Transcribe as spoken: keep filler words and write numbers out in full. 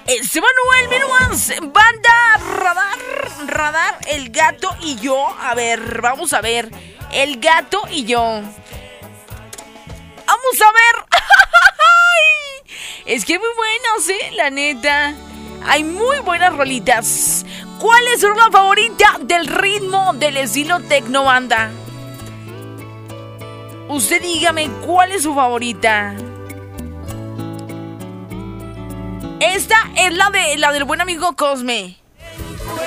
Ese Manuel Menuaz, banda Radar, Radar, El Gato y Yo. A ver, vamos a ver. El Gato y Yo. Vamos a ver. Es que muy buenas, ¿eh? La neta. Hay muy buenas rolitas. ¿Cuál es su rola favorita del ritmo del estilo tecno, banda? Usted dígame cuál es su favorita. Esta es la de la del buen amigo Cosme.